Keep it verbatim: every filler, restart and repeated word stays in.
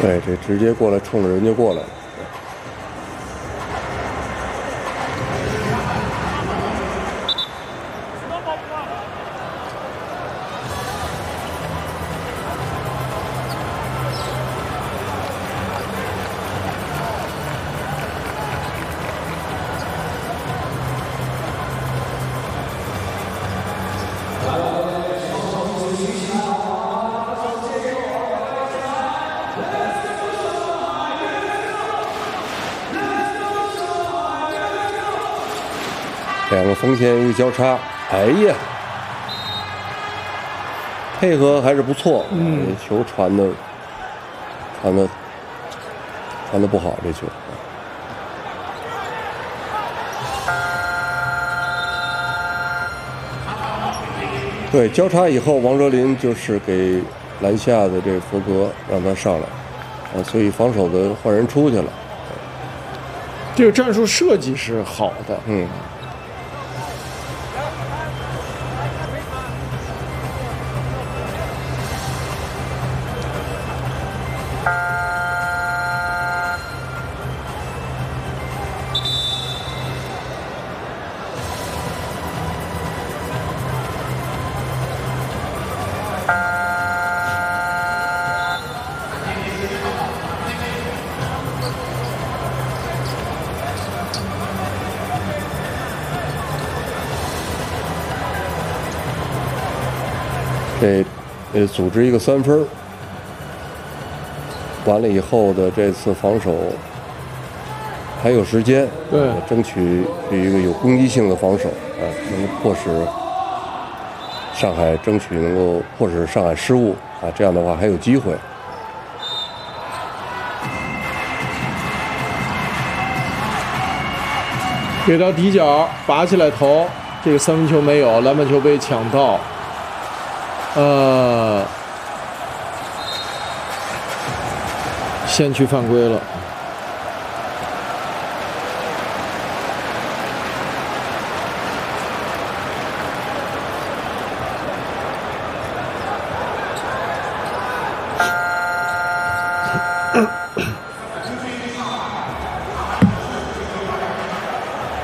对，这直接过来冲着人就过来了。两个锋线一个交叉，哎呀，配合还是不错。嗯，球传的传的传的不好，这球。对，交叉以后，王哲林就是给篮下的这佛格让他上来，啊，所以防守的换人出去了。 这个战术设计是好的， 嗯。这呃，组织一个三分，完了以后的这次防守还有时间， 对， 争取一个有攻击性的防守啊，能够迫使上海争取能够迫使上海失误啊，这样的话还有机会。 给到底角，拔起来投，这个三分球没有，篮板球被抢到。呃，先去犯规了。